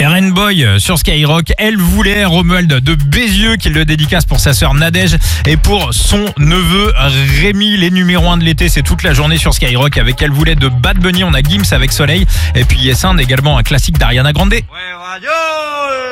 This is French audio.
RN Boy sur Skyrock. Elle voulait Romuald de Bézieux qui le dédicace pour sa sœur Nadège et pour son neveu Rémi. Les numéros 1 de l'été, c'est toute la journée sur Skyrock avec Elle voulait de Bad Bunny. On a Gims avec Soleil et puis Yesinde, également un classique d'Ariana Grande. Ouais, radio.